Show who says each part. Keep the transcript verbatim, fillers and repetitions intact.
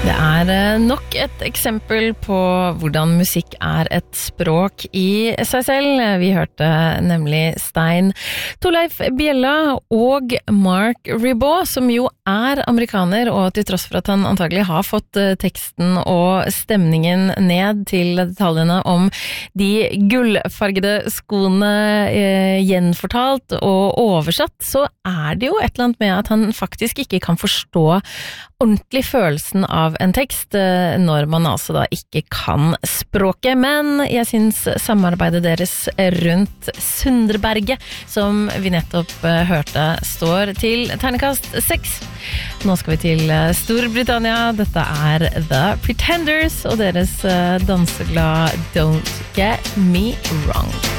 Speaker 1: Det er nok et eksempel på hvordan musikk er et språk i seg selv. Vi hørte nemlig Stein Torleif Bjella og Mark Ribot, som jo er amerikaner, og til tross for at han antagelig har fått teksten og stemningen ned til detaljene om de gullfargede skoene eh, gjenfortalt og oversatt, så er det jo et eller annet med at han faktisk ikke kan forstå ordentlig følelsen av en tekst når man altså da ikke kan språket, men jeg synes samarbeidet deres rundt Sunderberget, som vi nettopp hørte, står til ternekast seks. Nå skal vi til Storbritannia. Dette er The Pretenders og deres danseglad Don't Get Me Wrong.